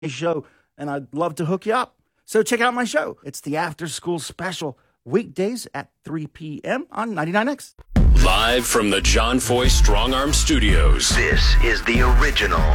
show, and I'd love to hook you up. So check out my show. It's the After School Special, weekdays at 3 p.m. on 99X. Live from the John Foy Strong Arm Studios. This is the original